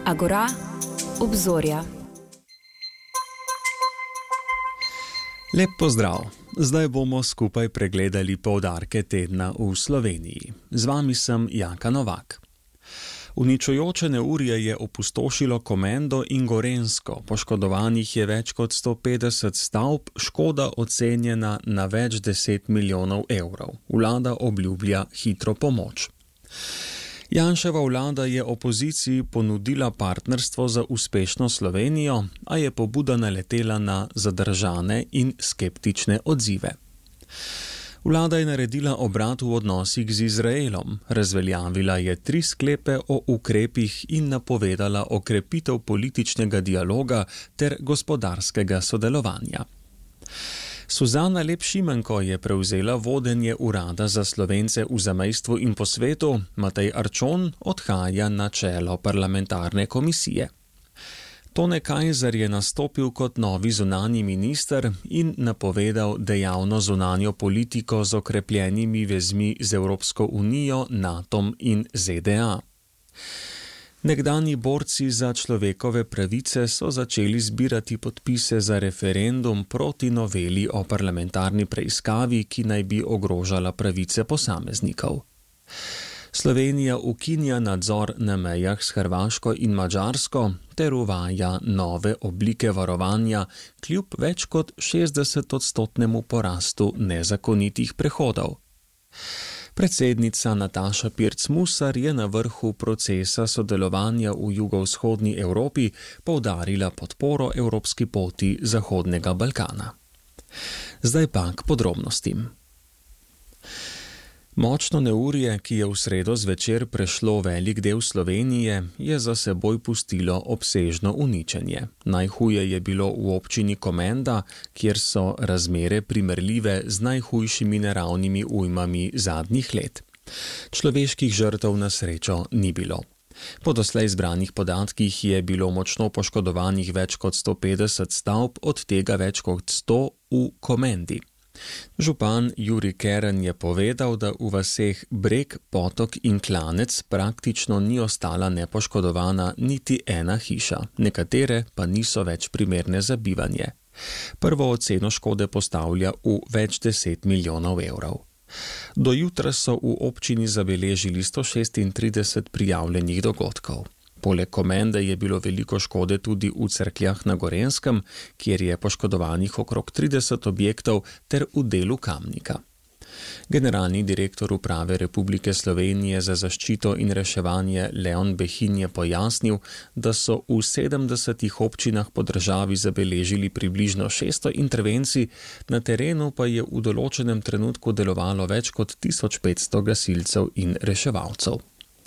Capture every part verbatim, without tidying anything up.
Agora, obzorja. Lep pozdrav! Zdaj bomo skupaj pregledali poudarke tedna v Sloveniji. Z vami sem Jaka Novak. Uničujoče neurje je opustošilo Komendo in Gorenjsko, poškodovanih je več kot sto petdeset stavb, škoda ocenjena na več deset milijonov evrov. Vlada obljublja hitro pomoč. Janševa vlada je opoziciji ponudila partnerstvo za uspešno Slovenijo, a je pobuda naletela na zadržane in skeptične odzive. Vlada je naredila obrat v odnosih z Izraelom, razveljavila je tri sklepe o ukrepih in napovedala okrepitev političnega dialoga ter gospodarskega sodelovanja. Suzana Lep Šimenko je prevzela vodenje Urada za Slovence v zamejstvu in po svetu, Matej Arčon odhaja na čelo parlamentarne komisije. Tone Kajzer je nastopil kot novi zunanji minister in napovedal dejavno zunanjo politiko z okrepljenimi vezmi z Evropsko unijo, Natom in Z D A. Nekdanji borci za človekove pravice so začeli zbirati podpise za referendum proti noveli o parlamentarni preiskavi, ki naj bi ogrožala pravice posameznikov. Slovenija ukinja nadzor na mejah s Hrvaško in Madžarsko ter uvaja nove oblike varovanja kljub več kot šestdesetodstotnemu porastu nezakonitih prehodov. Predsednica Nataša Pirc Musar je na vrhu procesa sodelovanja v jugovzhodni Evropi poudarila podporo evropski poti Zahodnega Balkana. Zdaj pa k podrobnostim. Močno neurje, ki je v sredo zvečer prešlo velik del Slovenije, je za seboj pustilo obsežno uničenje. Najhuje je bilo v občini Komenda, kjer so razmere primerljive z najhujšimi naravnimi ujmami zadnjih let. Človeških žrtev na srečo ni bilo. Po doslej zbranih podatkih je bilo močno poškodovanih več kot sto petdeset stavb, od tega več kot sto v Komendi. Župan Jurij Keren je povedal, da v vaseh Breg, Potok in Klanec praktično ni ostala nepoškodovana niti ena hiša, nekatere pa niso več primerne za bivanje. Prvo oceno škode postavlja v več deset milijonov evrov. Do jutra so v občini zabeležili sto šestintrideset prijavljenih dogodkov. Poleg Komende je bilo veliko škode tudi v Cerkljah na Gorenjskem, kjer je poškodovanih okrog trideset objektov ter v delu Kamnika. Generalni direktor Uprave Republike Slovenije za zaščito in reševanje Leon Behin je pojasnil, da so v sedemdesetih občinah po državi zabeležili približno šeststo intervencij, na terenu pa je v določenem trenutku delovalo več kot tisoč petsto gasilcev in reševalcev.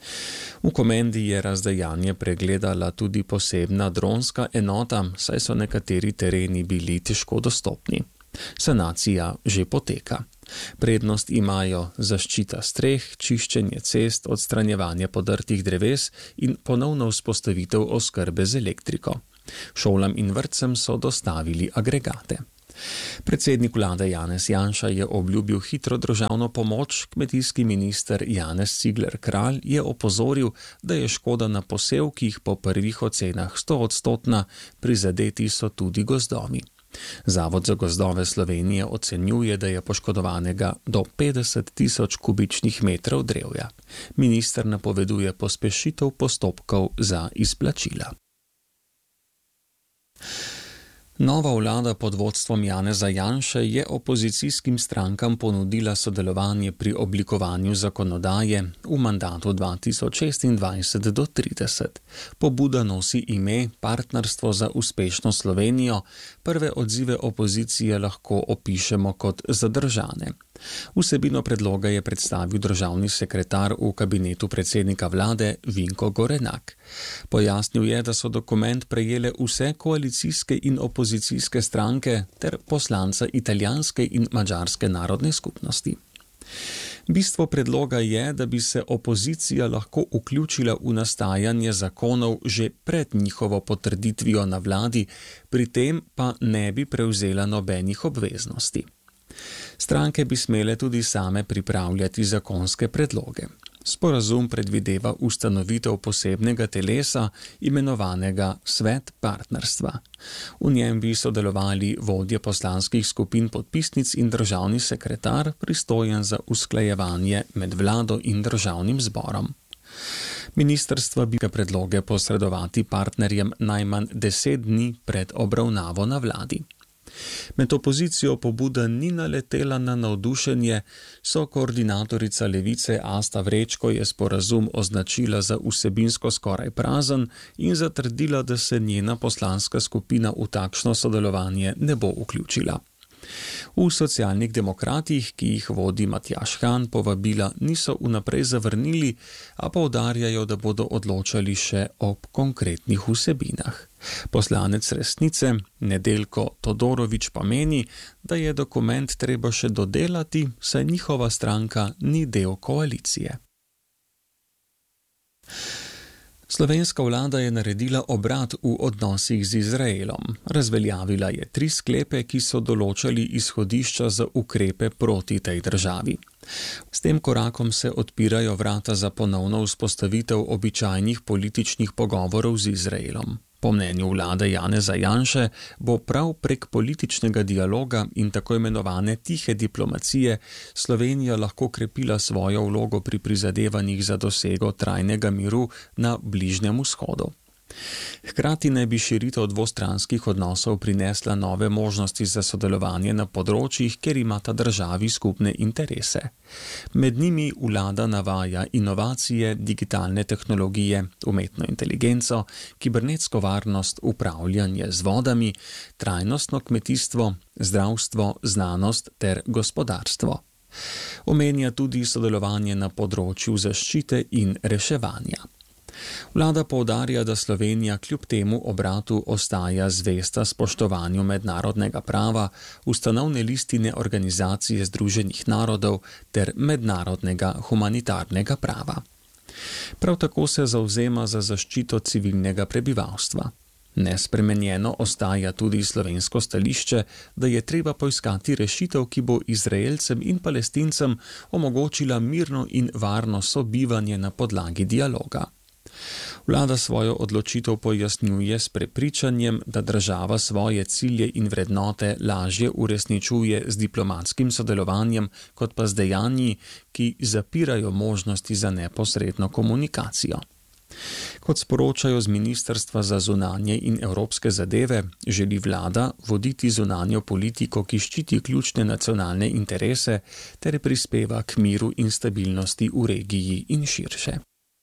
V Komendi je razdejanje pregledala tudi posebna dronska enota, saj so nekateri tereni bili težko dostopni. Sanacija že poteka. Prednost imajo zaščita streh, čiščenje cest, odstranjevanje podrtih dreves in ponovno vzpostavitev oskrbe z elektriko. Šolam in vrtcem so dostavili agregate. Predsednik vlade Janez Janša je obljubil hitro državno pomoč, kmetijski minister Janez Cigler Kralj je opozoril, da je škoda na posevkih po prvih ocenah stoodstotna, prizadeti so tudi gozdovi. Zavod za gozdove Slovenije ocenjuje, da je poškodovanega do petdeset tisoč kubičnih metrov drevja. Minister napoveduje pospešitev postopkov za izplačila. Nova vlada pod vodstvom Janeza Janše je opozicijskim strankam ponudila sodelovanje pri oblikovanju zakonodaje v mandatu dva tisoč šestindvajset do trideset. Pobuda nosi ime Partnerstvo za uspešno Slovenijo, prve odzive opozicije lahko opišemo kot zadržane. Vsebino predloga je predstavil državni sekretar v kabinetu predsednika vlade Vinko Gorenak. Pojasnil je, da so dokument prejele vse koalicijske in opozicijske stranke ter poslanca italijanske in madžarske narodne skupnosti. Bistvo predloga je, da bi se opozicija lahko vključila v nastajanje zakonov že pred njihovo potrditvijo na vladi, pri tem pa ne bi prevzela nobenih obveznosti. Stranke bi smele tudi same pripravljati zakonske predloge. Sporazum predvideva ustanovitev posebnega telesa, imenovanega Svet partnerstva. V njem bi sodelovali vodje poslanskih skupin podpisnic in državni sekretar, pristojen za usklajevanje med vlado in državnim zborom. Ministrstva bi predloge posredovati partnerjem najmanj deset dni pred obravnavo na vladi. Med opozicijo pobuda ni naletela na navdušenje, so koordinatorica Levice Asta Vrečko je sporazum označila za vsebinsko skoraj prazen in zatrdila, da se njena poslanska skupina v takšno sodelovanje ne bo vključila. V Socialnih demokratih, ki jih vodi Matjaž Han, povabila niso vnaprej zavrnili, a poudarjajo, da bodo odločali še o konkretnih vsebinah. Poslanec Resnice Nedeljko Todorović pa meni, da je dokument treba še dodelati, saj njihova stranka ni del koalicije. Slovenska vlada je naredila obrat v odnosih z Izraelom. Razveljavila je tri sklepe, ki so določali izhodišča za ukrepe proti tej državi. S tem korakom se odpirajo vrata za ponovno vzpostavitev običajnih političnih pogovorov z Izraelom. Po mnenju vlade Janeza Janše bo prav prek političnega dialoga in tako imenovane tihe diplomacije Slovenija lahko krepila svojo vlogo pri prizadevanjih za dosego trajnega miru na Bližnjem vzhodu. Hkrati naj bi širitev dvostranskih odnosov prinesla nove možnosti za sodelovanje na področjih, kjer imata državi skupne interese. Med njimi vlada navaja inovacije, digitalne tehnologije, umetno inteligenco, kibernetsko varnost, upravljanje z vodami, trajnostno kmetijstvo, zdravstvo, znanost ter gospodarstvo. Omenja tudi sodelovanje na področju zaščite in reševanja. Vlada poudarja, da Slovenija kljub temu obratu ostaja zvesta spoštovanju mednarodnega prava, ustanovne listine Organizacije združenih narodov ter mednarodnega humanitarnega prava. Prav tako se zavzema za zaščito civilnega prebivalstva. Nespremenjeno ostaja tudi slovensko stališče, da je treba poiskati rešitev, ki bo Izraelcem in Palestincem omogočila mirno in varno sobivanje na podlagi dialoga. Vlada svojo odločitev pojasnjuje s prepričanjem, da država svoje cilje in vrednote lažje uresničuje z diplomatskim sodelovanjem, kot pa z dejanji, ki zapirajo možnosti za neposredno komunikacijo. Kot sporočajo z Ministrstva za zunanje in evropske zadeve, želi vlada voditi zunanjo politiko, ki ščiti ključne nacionalne interese ter prispeva k miru in stabilnosti v regiji in širše.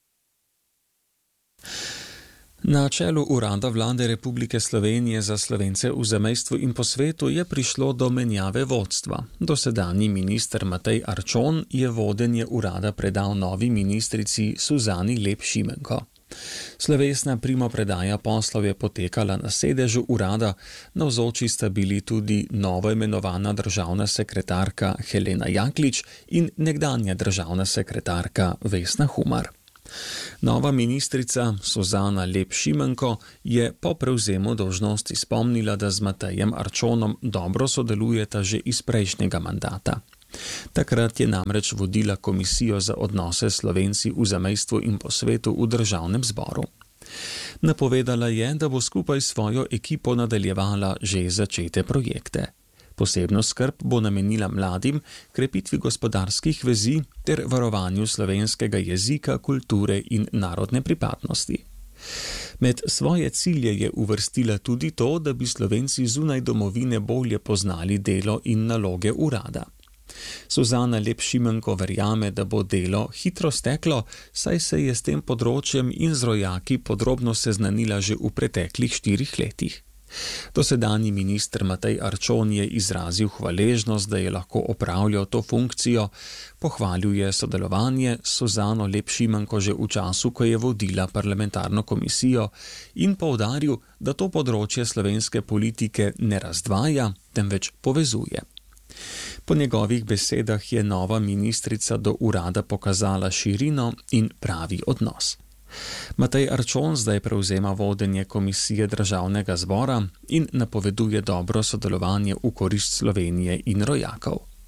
Na čelu Urada Vlade Republike Slovenije za Slovence v zamejstvu in po svetu je prišlo do menjave vodstva. Dosedanji minister Matej Arčon je vodenje urada predal novi ministrici Suzani Lep Šimenko. Slovesna primopredaja poslov je potekala na sedežu urada, navzoči sta bili tudi novo imenovana državna sekretarka Helena Jaklič in nekdanja državna sekretarka Vesna Humar. Nova ministrica Suzana Lep Šimenko je po prevzemu dolžnosti spomnila, da z Matejem Arčonom dobro sodelujeta že iz prejšnjega mandata. Takrat je namreč vodila komisijo za odnose s Slovenci v zamejstvu in po svetu v državnem zboru. Napovedala je, da bo skupaj s svojo ekipo nadaljevala že začete projekte. Posebno skrb bo namenila mladim, krepitvi gospodarskih vezi ter varovanju slovenskega jezika, kulture in narodne pripadnosti. Med svoje cilje je uvrstila tudi to, da bi Slovenci zunaj domovine bolje poznali delo in naloge urada. Suzana Lep Šimenko verjame, da bo delo hitro steklo, saj se je s tem področjem in z rojaki podrobno seznanila že v preteklih štirih letih. Dosedanji minister Matej Arčon je izrazil hvaležnost, da je lahko opravljal to funkcijo, pohvaljuje sodelovanje s Suzano Lep Šimenko že v času, ko je vodila parlamentarno komisijo in poudaril, da to področje slovenske politike ne razdvaja, temveč povezuje. Po njegovih besedah je nova ministrica do urada pokazala širino in pravi odnos. Matej Arčon zdaj prevzema vodenje komisije državnega zbora in napoveduje dobro sodelovanje v korist Slovenije in rojakov.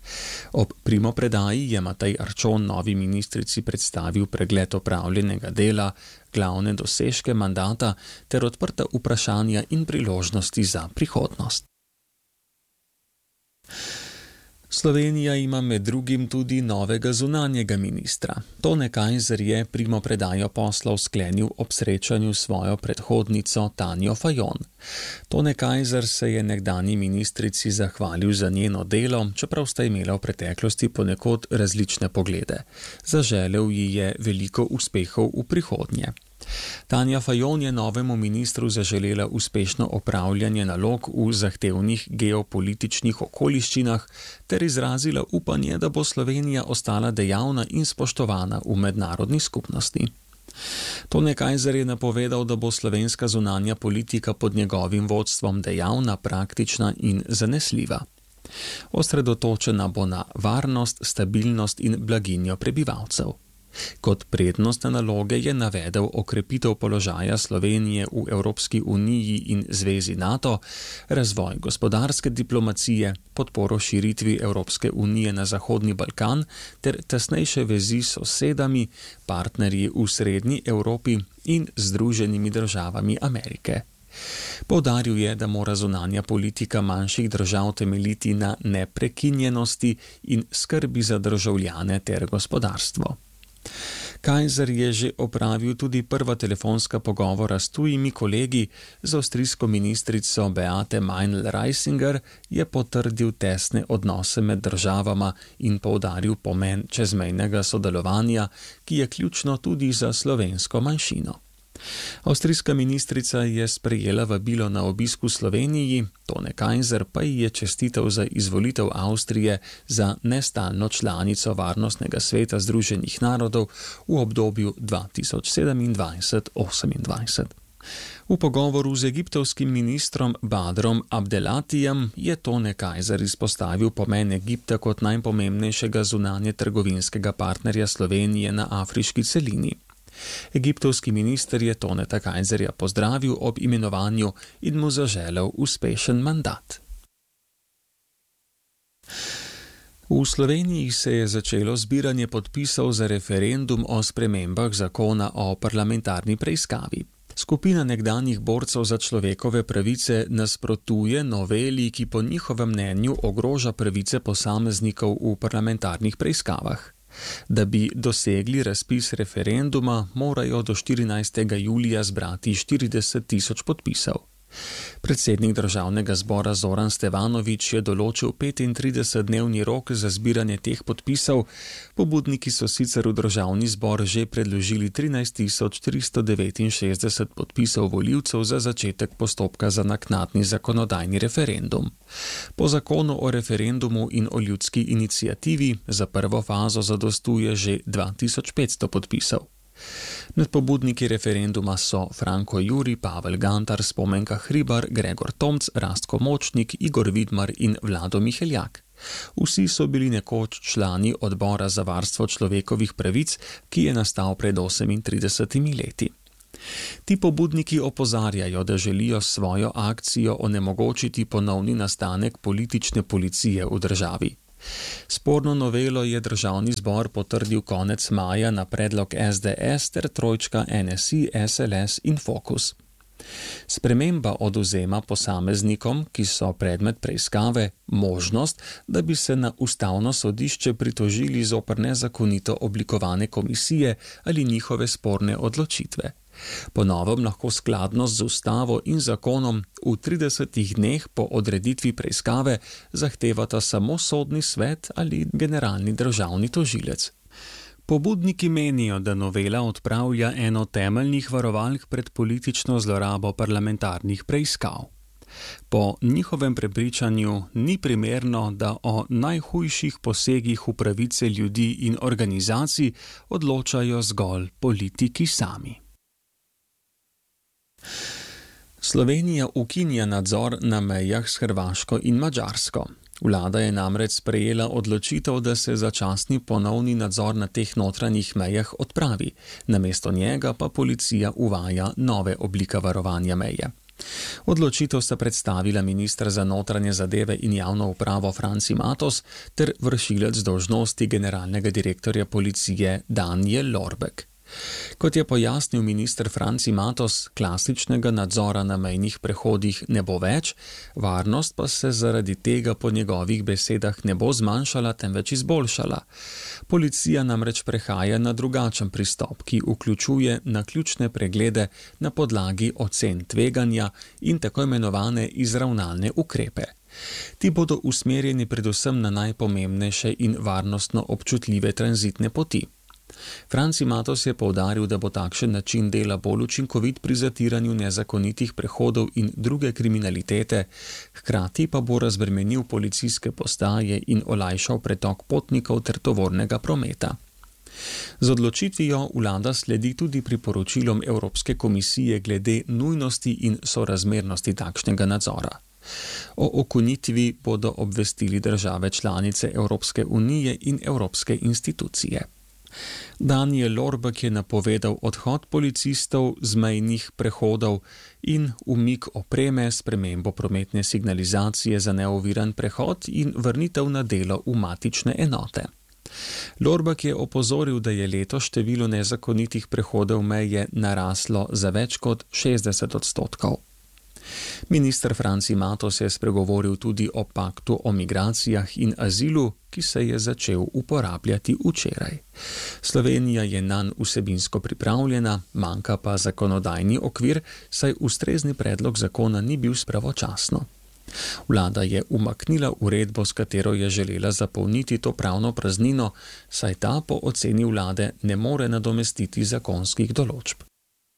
Ob primopredaji je Matej Arčon novi ministrici predstavil pregled opravljenega dela, glavne dosežke mandata ter odprta vprašanja in priložnosti za prihodnost. Slovenija ima med drugim tudi novega zunanjega ministra. Tone Kajzer je primopredajo poslov sklenil ob srečanju s svojo predhodnico Tanjo Fajon. Tone Kajzer se je nekdanji ministrici zahvalil za njeno delo, čeprav sta imela v preteklosti ponekod različne poglede. Zaželel ji je veliko uspehov v prihodnje. Tanja Fajon je novemu ministru zaželela uspešno opravljanje nalog v zahtevnih geopolitičnih okoliščinah ter izrazila upanje, da bo Slovenija ostala dejavna in spoštovana v mednarodni skupnosti. Tone Kajzer je napovedal, da bo slovenska zunanja politika pod njegovim vodstvom dejavna, praktična in zanesljiva. Osredotočena bo na varnost, stabilnost in blaginjo prebivalcev. Kot prednostne naloge je navedel okrepitev položaja Slovenije v Evropski uniji in Zvezi NATO, razvoj gospodarske diplomacije, podporo širitvi Evropske unije na Zahodni Balkan ter tesnejše vezi s sosedami, partnerji v Srednji Evropi in Združenimi državami Amerike. Poudaril je, da mora zunanja politika manjših držav temeljiti na neprekinjenosti in skrbi za državljane ter gospodarstvo. Kajzer je že opravil tudi prva telefonska pogovora s tujimi kolegi. Z avstrijsko ministrico Beate Meinl-Reisinger je potrdil tesne odnose med državama in poudaril pomen čezmejnega sodelovanja, ki je ključno tudi za slovensko manjšino. Avstrijska ministrica je sprejela vabilo na obisk v Sloveniji, Tone Kajzer pa ji je čestital za izvolitev Avstrije za nestalno članico Varnostnega sveta Združenih narodov v obdobju dva tisoč sedemindvajset do osemindvajset. V pogovoru z egiptovskim ministrom Badrom Abdelatijem je Tone Kajzer izpostavil pomen Egipta kot najpomembnejšega zunanje trgovinskega partnerja Slovenije na afriški celini. Egiptovski minister je Toneta Kajzerja pozdravil ob imenovanju in mu zaželel uspešen mandat. V Sloveniji se je začelo zbiranje podpisov za referendum o spremembah zakona o parlamentarni preiskavi. Skupina nekdanjih borcev za človekove pravice nasprotuje noveli, ki po njihovem mnenju ogroža pravice posameznikov v parlamentarnih preiskavah. Da bi dosegli razpis referenduma, morajo do štirinajstega julija zbrati štirideset tisoč podpisov. Predsednik državnega zbora Zoran Stevanović je določil petintridesetdnevni rok za zbiranje teh podpisov. Pobudniki so sicer v državni zbor že predložili trinajst tisoč tristo devetinšestdeset podpisov volivcev za začetek postopka za naknadni zakonodajni referendum. Po zakonu o referendumu in o ljudski iniciativi za prvo fazo zadostuje že dva tisoč petsto podpisov. Med pobudniki referenduma so Franko Juri, Pavel Gantar, Spomenka Hribar, Gregor Tomc, Rastko Močnik, Igor Vidmar in Vlado Miheljak. Vsi so bili nekoč člani odbora za varstvo človekovih pravic, ki je nastal pred osemintridesetimi leti. Ti pobudniki opozarjajo, da želijo svojo akcijo onemogočiti ponovni nastanek politične policije v državi. Sporno novelo je državni zbor potrdil konec maja na predlog es de es ter trojčka en es i, es el es in Fokus. Sprememba odvzema posameznikom, ki so predmet preiskave, možnost, da bi se na ustavno sodišče pritožili zoper nezakonito oblikovane komisije ali njihove sporne odločitve. Po novem lahko skladno z ustavo in zakonom v tridesetih dneh po odreditvi preiskave zahtevata samo sodni svet ali generalni državni tožilec. Pobudniki menijo, da novela odpravlja eno temeljnih varovalk pred politično zlorabo parlamentarnih preiskav. Po njihovem prepričanju ni primerno, da o najhujših posegih v pravice ljudi in organizacij odločajo zgolj politiki sami. Slovenija ukinja nadzor na mejah s Hrvaško in Madžarsko. Vlada je namreč sprejela odločitev, da se začasni ponovni nadzor na teh notranjih mejah odpravi, namesto njega pa policija uvaja nove oblike varovanja meje. Odločitev sta predstavila minister za notranje zadeve in javno upravo Franci Matos ter vršilec dolžnosti generalnega direktorja policije Daniel Lorbek. Kot je pojasnil minister Franci Matos, klasičnega nadzora na mejnih prehodih ne bo več, varnost pa se zaradi tega po njegovih besedah ne bo zmanjšala, temveč izboljšala. Policija namreč prehaja na drugačen pristop, ki vključuje naključne preglede na podlagi ocen tveganja in tako imenovane izravnalne ukrepe. Ti bodo usmerjeni predvsem na najpomembnejše in varnostno občutljive tranzitne poti. Franci Matos je poudaril, da bo takšen način dela bolj učinkovit pri zatiranju nezakonitih prehodov in druge kriminalitete, hkrati pa bo razbremenil policijske postaje in olajšal pretok potnikov ter tovornega prometa. Z odločitvijo vlada sledi tudi priporočilom Evropske komisije glede nujnosti in sorazmernosti takšnega nadzora. O ukinitvi bodo obvestili države članice Evropske unije in evropske institucije. Daniel Lorbek je napovedal odhod policistov z mejnih prehodov in umik opreme, spremembo prometne signalizacije za neoviran prehod in vrnitev na delo v matične enote. Lorbek je opozoril, da je letos število nezakonitih prehodov meje naraslo za več kot šestdeset odstotkov. Minister Franci Matos je spregovoril tudi o paktu o migracijah in azilu, ki se je začel uporabljati včeraj. Slovenija je nanj vsebinsko pripravljena, manjka pa zakonodajni okvir, saj ustrezni predlog zakona ni bil spravočasno. Vlada je umaknila uredbo, s katero je želela zapolniti to pravno praznino, saj ta po oceni vlade ne more nadomestiti zakonskih določb.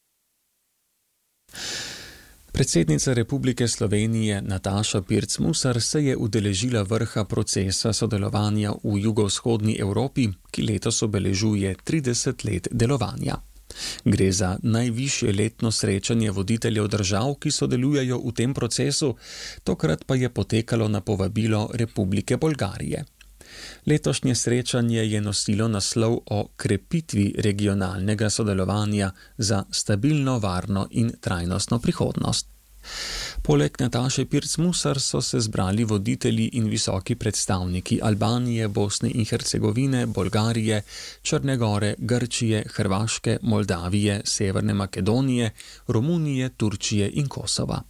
Predsednica Republike Slovenije Nataša Pirc Musar se je udeležila vrha procesa sodelovanja v jugovzhodni Evropi, ki letos obeležuje trideset let delovanja. Gre za najvišje letno srečanje voditeljev držav, ki sodelujejo v tem procesu, tokrat pa je potekalo na povabilo Republike Bolgarije. Letošnje srečanje je nosilo naslov o krepitvi regionalnega sodelovanja za stabilno, varno in trajnostno prihodnost. Poleg Nataše Pirc Musar so se zbrali voditelji in visoki predstavniki Albanije, Bosne in Hercegovine, Bolgarije, Črne Gore, Grčije, Hrvaške, Moldavije, Severne Makedonije, Romunije, Turčije in Kosova.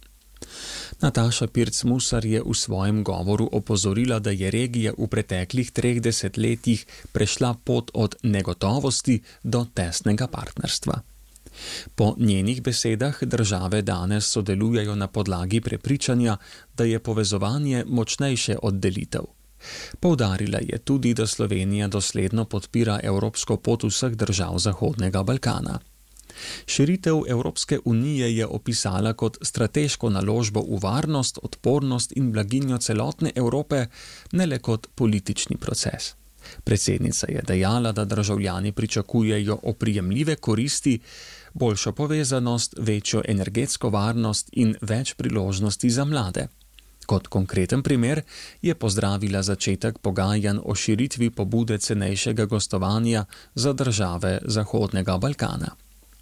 Nataša Pirc Musar je v svojem govoru opozorila, da je regija v preteklih treh desetletjih prešla pot od negotovosti do tesnega partnerstva. Po njenih besedah države danes sodelujejo na podlagi prepričanja, da je povezovanje močnejše od delitev. Poudarila je tudi, da Slovenija dosledno podpira evropsko pot vseh držav Zahodnega Balkana. Širitev Evropske unije je opisala kot strateško naložbo v varnost, odpornost in blaginjo celotne Evrope, ne le kot politični proces. Predsednica je dejala, da državljani pričakujejo oprijemljive koristi, boljšo povezanost, večjo energetsko varnost in več priložnosti za mlade. Kot konkreten primer je pozdravila začetek pogajanj o širitvi pobude cenejšega gostovanja za države Zahodnega Balkana.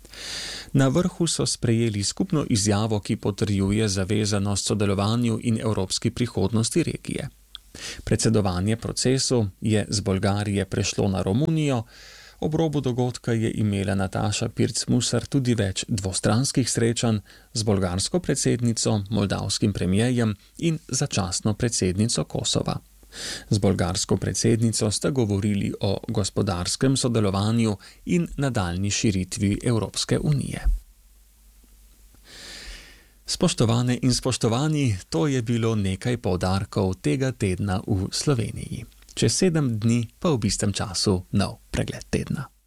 Na vrhu so sprejeli skupno izjavo, ki potrjuje zavezanost sodelovanju in evropski prihodnosti regije. Predsedovanje procesu je z Bolgarije prešlo na Romunijo, ob robu dogodka je imela Nataša Pirc Musar tudi več dvostranskih srečanj z bolgarsko predsednico, moldavskim premierjem in začasno predsednico Kosova. Z bolgarsko predsednico sta govorili o gospodarskem sodelovanju in nadaljnji širitvi Evropske unije. Spoštovane in spoštovani, to je bilo nekaj poudarkov tega tedna v Sloveniji. Čez sedem dni pa v istem času nov pregled tedna.